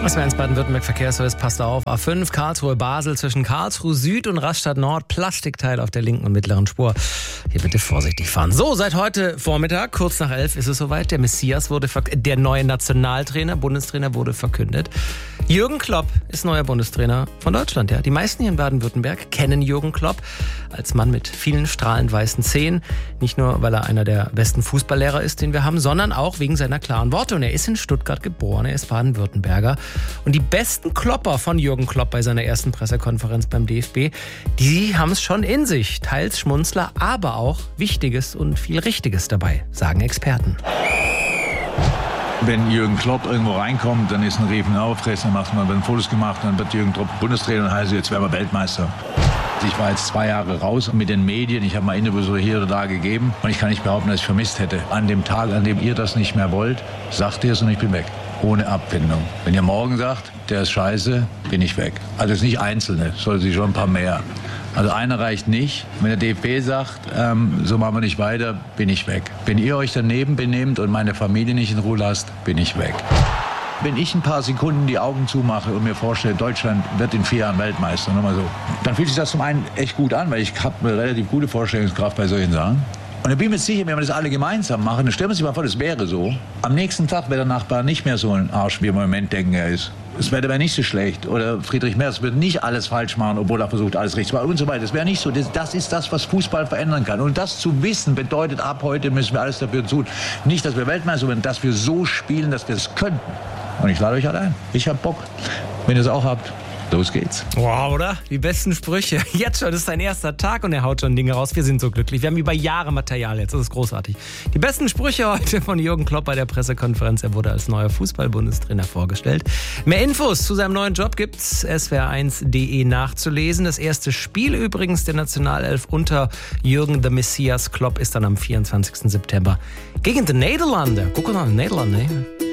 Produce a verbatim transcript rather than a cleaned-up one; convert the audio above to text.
Das war eins Baden-Württemberg Verkehrsservice, passt auf. A fünf Karlsruhe-Basel zwischen Karlsruhe Süd und Rastatt Nord. Plastikteil auf der linken und mittleren Spur. Hier bitte vorsichtig fahren. So, seit heute Vormittag, kurz nach elf, ist es soweit. Der Messias wurde verk- der neue Nationaltrainer, Bundestrainer wurde verkündet. Jürgen Klopp ist neuer Bundestrainer von Deutschland. Ja. Die meisten hier in Baden-Württemberg kennen Jürgen Klopp als Mann mit vielen strahlend weißen Zähnen. Nicht nur, weil er einer der besten Fußballlehrer ist, den wir haben, sondern auch wegen seiner klaren Worte. Und er ist in Stuttgart geboren, er ist Baden-Württemberger. Und die besten Klopper von Jürgen Klopp bei seiner ersten Pressekonferenz beim D F B, die haben es schon in sich. Teils Schmunzler, aber auch Wichtiges und viel Richtiges dabei, sagen Experten. Wenn Jürgen Klopp irgendwo reinkommt, dann ist ein Riefen Aufriss, dann macht man Fotos gemacht, dann wird Jürgen Klopp Bundestrainer und heißt, jetzt werden wir Weltmeister. Ich war jetzt zwei Jahre raus mit den Medien, ich habe mal Interviews hier oder da gegeben und ich kann nicht behaupten, dass ich vermisst hätte. An dem Tag, an dem ihr das nicht mehr wollt, sagt ihr es und ich bin weg. Ohne Abfindung. Wenn ihr morgen sagt, der ist scheiße, bin ich weg. Also es ist nicht Einzelne, es sollte sich schon ein paar mehr. Also einer reicht nicht. Wenn der D F B sagt, ähm, so machen wir nicht weiter, bin ich weg. Wenn ihr euch daneben benehmt und meine Familie nicht in Ruhe lasst, bin ich weg. Wenn ich ein paar Sekunden die Augen zumache und mir vorstelle, Deutschland wird in vier Jahren Weltmeister, nochmal so, dann fühlt sich das zum einen echt gut an, weil ich habe eine relativ gute Vorstellungskraft bei solchen Sachen. Und ich bin mir sicher, wenn wir das alle gemeinsam machen, dann stellen wir uns mal vor, das wäre so. Am nächsten Tag wäre der Nachbar nicht mehr so ein Arsch, wie wir im Moment denken, er ist. Das Wetter wäre nicht so schlecht. Oder Friedrich Merz würde nicht alles falsch machen, obwohl er versucht, alles richtig zu machen und so weiter. Das wäre nicht so. Das, das ist das, was Fußball verändern kann. Und das zu wissen, bedeutet, ab heute müssen wir alles dafür tun. Nicht, dass wir Weltmeister werden, dass wir so spielen, dass wir es könnten. Und ich lade euch alle ein. Ich hab Bock. Wenn ihr es auch habt, los geht's. Wow, oder? Die besten Sprüche. Jetzt schon, das ist sein erster Tag und er haut schon Dinge raus. Wir sind so glücklich. Wir haben über Jahre Material jetzt. Das ist großartig. Die besten Sprüche heute von Jürgen Klopp bei der Pressekonferenz. Er wurde als neuer Fußball-Bundestrainer vorgestellt. Mehr Infos zu seinem neuen Job gibt's S W R eins punkt de nachzulesen. Das erste Spiel übrigens der Nationalelf unter Jürgen the Messias Klopp ist dann am vierundzwanzigsten September gegen die Niederlande. Guck mal, Niederlande.